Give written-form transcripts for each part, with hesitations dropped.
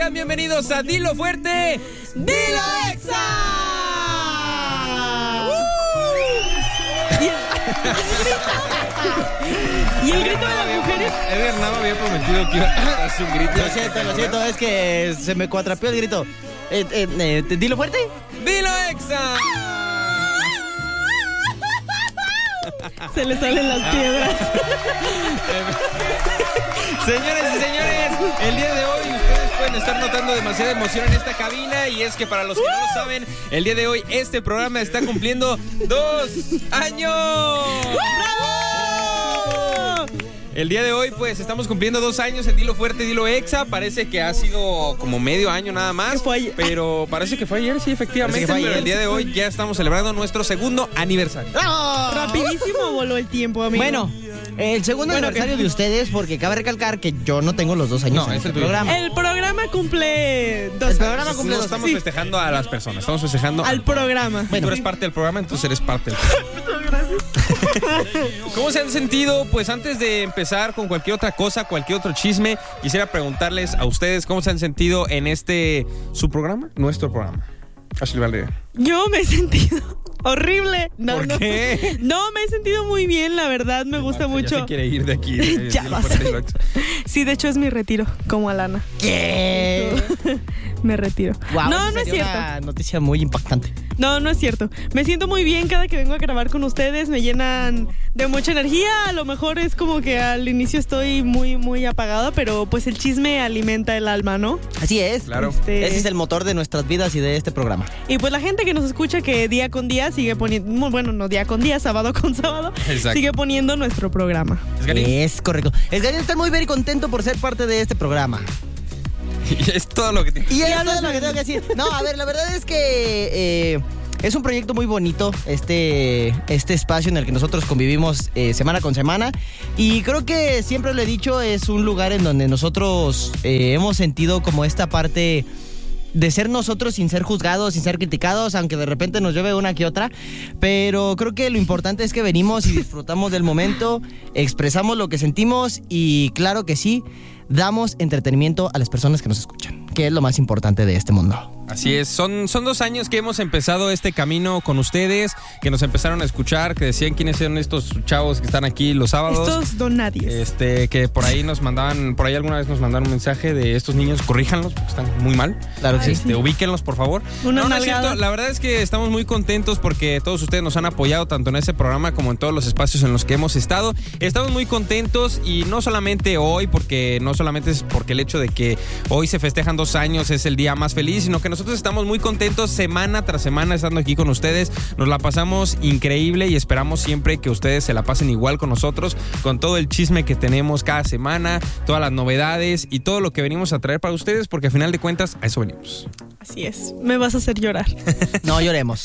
Sean bienvenidos a Dilo Fuerte, Dilo Exa. ¿Y el grito de las mujeres? Edgar Nava había prometido que iba a hacer un grito. Lo siento, es que se me cuatrapeó el grito. ¿Dilo fuerte? ¡Dilo Exa! Se le salen las piedras. Señores y señores, el día de hoy ustedes pueden estar notando demasiada emoción en esta cabina. Y es que para los que no lo saben, el día de hoy este programa está cumpliendo 2 años. ¡Bravo! El día de hoy pues estamos cumpliendo 2 años en Dilo Fuerte, Dilo Exa. Parece que ha sido como medio año nada más, pero parece que fue ayer, sí, efectivamente. Pero el día de hoy ya estamos celebrando nuestro segundo aniversario. ¡Oh! Rapidísimo voló el tiempo, amigo. Bueno, el segundo aniversario de ustedes, porque cabe recalcar que yo no tengo los 2 años en este programa. El programa cumple 2 años. El programa cumple 2 años. Estamos festejando a las personas, estamos festejando al programa. Bueno, tú eres parte del programa, entonces eres parte del programa. Muchas gracias. ¿Cómo se han sentido? Pues antes de empezar con cualquier otra cosa, cualquier otro chisme, quisiera preguntarles a ustedes cómo se han sentido en su programa, nuestro programa. Ashley Valeria. Yo me he sentido horrible. ¿Por qué? No, me he sentido muy bien, la verdad, me gusta mucho. Ya se quiere ir de aquí. Ya vas. Sí, de hecho es mi retiro, como Alana. ¿Qué? Me retiro. Wow, no es cierto. Una noticia muy impactante. No es cierto. Me siento muy bien cada que vengo a grabar con ustedes. Me llenan de mucha energía. A lo mejor es como que al inicio estoy muy apagada, pero pues el chisme alimenta el alma, ¿no? Así es. Claro. Ese es el motor de nuestras vidas y de este programa. Y pues la gente que nos escucha que día con día sigue poniendo, bueno, no día con día, sábado con sábado, exacto, sigue poniendo nuestro programa. Es correcto. Esgarín está muy bien contento por ser parte de este programa. Y es todo lo que tengo. Y es todo lo que tengo que decir. No, a ver, la verdad es que es un proyecto muy bonito, este espacio en el que nosotros convivimos semana con semana. Y creo que siempre lo he dicho, es un lugar en donde nosotros hemos sentido como esta parte de ser nosotros sin ser juzgados, sin ser criticados, aunque de repente nos llueve una que otra. Pero creo que lo importante es que venimos y disfrutamos del momento, expresamos lo que sentimos y claro que sí, damos entretenimiento a las personas que nos escuchan, que es lo más importante de este mundo. Así es, son 2 años que hemos empezado este camino con ustedes, que nos empezaron a escuchar, que decían quiénes son estos chavos que están aquí los sábados. Estos donadies. Que por ahí alguna vez nos mandaron un mensaje de estos niños, corríjanlos porque están muy mal. Claro que sí. Ubíquenlos, por favor. No es cierto, la verdad es que estamos muy contentos porque todos ustedes nos han apoyado tanto en ese programa como en todos los espacios en los que hemos estado. Estamos muy contentos y no solamente hoy, no solamente es porque el hecho de que hoy se festejan 2 años es el día más feliz, sino que nosotros estamos muy contentos semana tras semana estando aquí con ustedes. Nos la pasamos increíble y esperamos siempre que ustedes se la pasen igual con nosotros, con todo el chisme que tenemos cada semana, todas las novedades y todo lo que venimos a traer para ustedes, porque al final de cuentas a eso venimos. Así es, me vas a hacer llorar. No lloremos.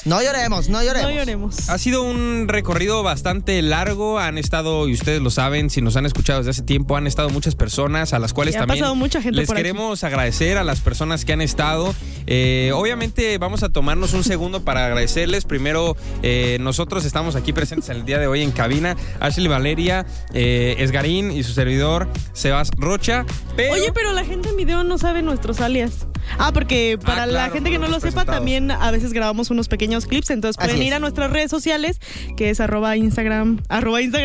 Ha sido un recorrido bastante largo, han estado, y ustedes lo saben, si nos han escuchado desde hace tiempo, han estado muchas personas a las cuales también pasado mucha gente les por queremos agradecer a las personas que han estado. Obviamente vamos a tomarnos un segundo para agradecerles. Primero, nosotros estamos aquí presentes el día de hoy en cabina, Ashley Valeria, Esgarín y su servidor Sebas Rocha. Oye, pero la gente en video no sabe nuestros alias. Porque para la gente que no lo sepa, también a veces grabamos unos pequeños clips, entonces pueden ir a nuestras redes sociales, que es @Instagram, y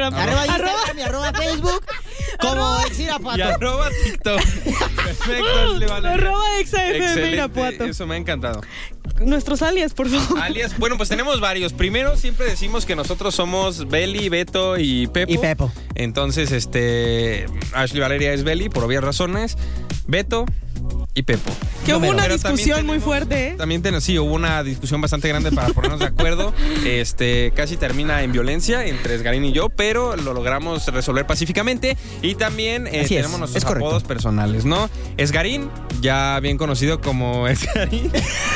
como el Irapuato. Y @TikTok. Perfecto, @ExaFM Irapuato. Eso me ha encantado. Nuestros alias, por favor. Alias, bueno, pues tenemos varios. Primero, siempre decimos que nosotros somos Beli, Beto y Pepo. Entonces, Ashley Valeria es Beli, por obvias razones. Beto y Pepo. Que hubo una discusión muy fuerte, ¿eh? También hubo una discusión bastante grande para ponernos de acuerdo. Casi termina en violencia entre Esgarín y yo, pero lo logramos resolver pacíficamente. Y también tenemos nuestros apodos personales, ¿no? Esgarín, ya bien conocido como Esgarín.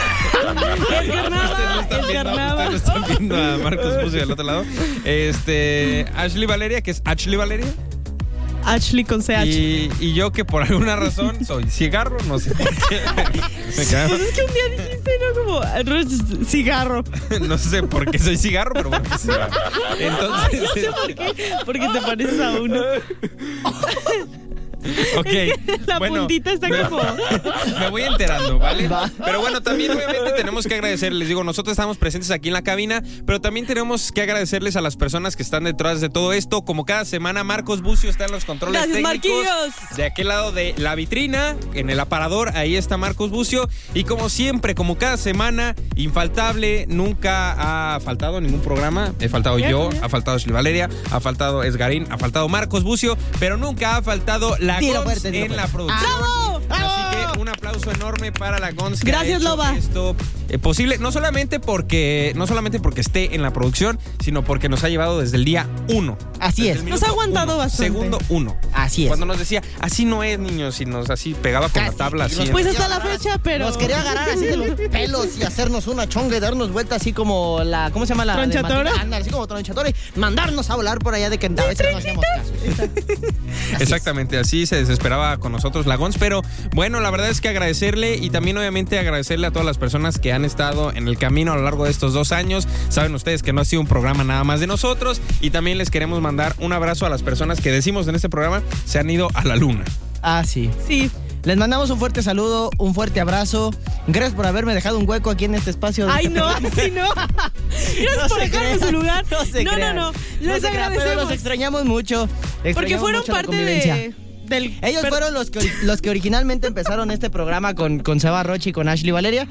Esgarnaba. Ustedes están viendo a Marcos Pucio del otro lado. Ashley Valeria, que es Ashley Valeria. Ashley con CH. Y yo que por alguna razón soy cigarro, no sé por qué. Es que un día dijiste, ¿no? Como cigarro. No sé por qué soy cigarro, pero bueno, cigarro. Entonces, yo sé por qué. Porque te pareces a uno. Ok. La puntita está como... Me voy enterando, ¿vale? Va. Pero bueno, también obviamente tenemos que agradecer, les digo, nosotros estamos presentes aquí en la cabina, pero también tenemos que agradecerles a las personas que están detrás de todo esto. Como cada semana, Marcos Bucio está en los controles Gracias, técnicos. Marquillos. De aquel lado de la vitrina, en el aparador, ahí está Marcos Bucio. Y como siempre, como cada semana, infaltable, nunca ha faltado ningún programa. He faltado yo, ha faltado Ashley Valeria, ha faltado Esgarín, ha faltado Marcos Bucio, pero nunca ha faltado la Tiro Gons fuerte, en la producción. ¡Bravo! Así que un aplauso enorme para la Gons. Que Gracias, ha hecho Loba. Esto posible, no solamente porque esté en la producción, sino porque nos ha llevado desde el día 1. Así es. Nos ha aguantado bastante. Segundo 1. Así es. Cuando nos decía, así no es, niños, y nos así pegaba con la Casi, tabla que así. Pues hasta la fecha, pero... Nos quería agarrar así de los pelos y hacernos una chonga y darnos vuelta así como la... ¿Cómo se llama la? ¿Tronchatora? Anda, así como tronchatora y mandarnos a volar por allá de que a veces no hacíamos caso. Así Exactamente, así se desesperaba con nosotros la Gons, pero bueno, la verdad es que agradecerle y también obviamente agradecerle a todas las personas que han estado en el camino a lo largo de estos 2 años. Saben ustedes que no ha sido un programa nada más de nosotros y también les queremos mandar un abrazo a las personas que decimos en este programa se han ido a la luna. Ah, sí. Sí. Les mandamos un fuerte saludo, un fuerte abrazo. Gracias por haberme dejado un hueco aquí en este espacio. Ay, no, así no. Gracias por dejarme en su lugar. No se crean. No. No Les se crean, pero agradecemos. los extrañamos mucho. Porque Extrañamos fueron mucho la parte convivencia. del... Ellos fueron los que originalmente empezaron este programa con Seba Roche y con Ashley Valeria.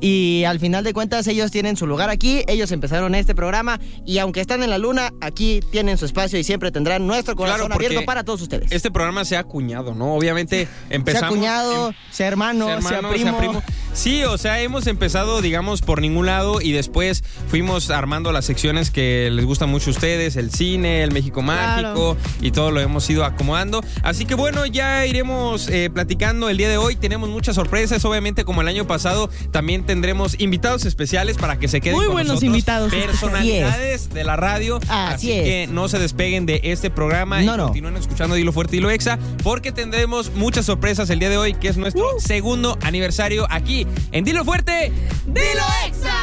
Y al final de cuentas, ellos tienen su lugar aquí. Ellos empezaron este programa. Y aunque están en la luna, aquí tienen su espacio y siempre tendrán nuestro corazón porque abierto para todos ustedes. Este programa se ha acuñado, ¿no? Obviamente empezamos... Sea cuñado, sea hermano, sea primo. Sí, o sea, hemos empezado, digamos, por ningún lado y después fuimos armando las secciones que les gustan mucho a ustedes, el cine, el México Mágico y todo lo hemos ido acomodando. Así que bueno, ya iremos platicando el día de hoy. Tenemos muchas sorpresas, obviamente como el año pasado también tendremos invitados especiales para que se queden Muy con buenos nosotros. invitados. Personalidades de la radio. Así es. Que no se despeguen de este programa y continúen escuchando Dilo Fuerte, Dilo Exa, porque tendremos muchas sorpresas el día de hoy, que es nuestro segundo aniversario aquí en Dilo Fuerte, Dilo Exa.